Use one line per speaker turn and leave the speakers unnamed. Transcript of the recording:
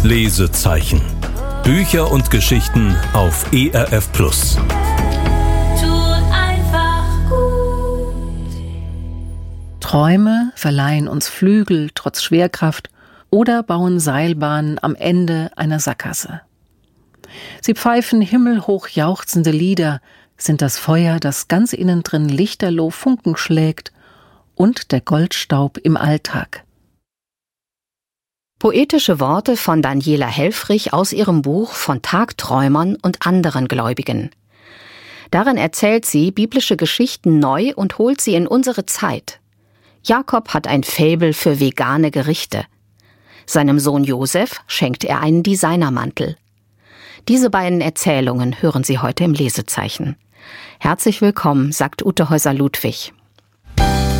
Lesezeichen. Bücher und Geschichten auf ERF Plus.
Träume verleihen uns Flügel trotz Schwerkraft oder bauen Seilbahnen am Ende einer Sackgasse. Sie pfeifen himmelhoch jauchzende Lieder, sind das Feuer, das ganz innen drin lichterloh Funken schlägt, und der Goldstaub im Alltag.
Poetische Worte von Daniela Helfrich aus ihrem Buch von Tagträumern und anderen Gläubigen. Darin erzählt sie biblische Geschichten neu und holt sie in unsere Zeit. Jakob hat ein Faible für vegane Gerichte. Seinem Sohn Josef schenkt er einen Designermantel. Diese beiden Erzählungen hören Sie heute im Lesezeichen. Herzlich willkommen, sagt Ute Häuser-Ludwig.